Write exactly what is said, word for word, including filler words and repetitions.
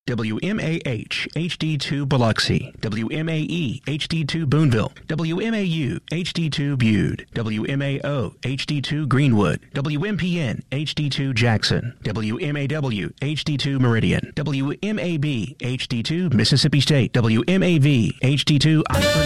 W M A H H D two Biloxi, W M A E H D two Boonville, W M A U H D two Bude, W M A O H D two Greenwood, W M P N H D two Jackson, W M A W H D two Meridian, W M A B H D two Mississippi State, W M A V H D two Oxford.